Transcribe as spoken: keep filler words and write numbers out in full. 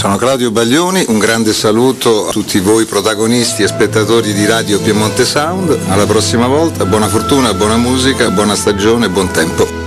Sono Claudio Baglioni, un grande saluto a tutti voi protagonisti e spettatori di Radio Piemonte Sound. Alla prossima volta, buona fortuna, buona musica, buona stagione, buon tempo.